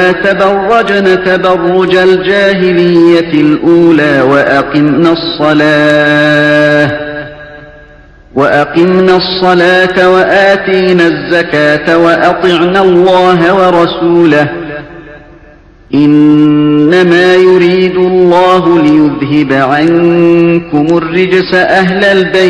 تبرجن تبرج الجاهلية الأولى وأقمنا الصلاة وآتينا الزكاة وأطعنا الله ورسوله إنما يريد الله ليذهب عنكم الرجس أهل البيت